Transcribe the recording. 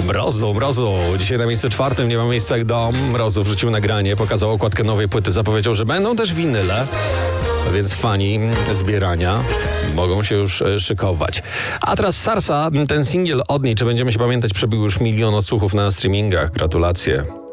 Mrozu. Dzisiaj na miejscu 4 nie ma miejsca jak dom. Mrozu wrzucił nagranie, pokazał okładkę nowej płyty, zapowiedział, że będą też winyle. Więc fani zbierania mogą się już szykować. A teraz Sarsa, ten singiel od niej, czy będziemy się pamiętać, przebił już 1 000 000 odsłuchów na streamingach. Gratulacje.